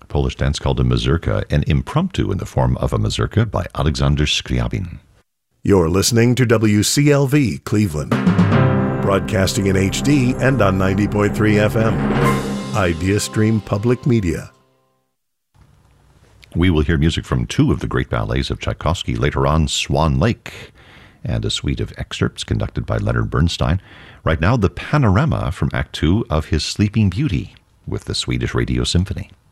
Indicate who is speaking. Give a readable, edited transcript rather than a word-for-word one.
Speaker 1: a Polish dance called a mazurka, an impromptu in the form of a mazurka by Alexander Scriabin.
Speaker 2: You're listening to WCLV Cleveland, broadcasting in HD and on 90.3 FM. IdeaStream Public Media.
Speaker 1: We will hear music from two of the great ballets of Tchaikovsky. Later on, Swan Lake, and a suite of excerpts conducted by Leonard Bernstein. Right now, the panorama from Act 2 of his Sleeping Beauty with the Swedish Radio Symphony.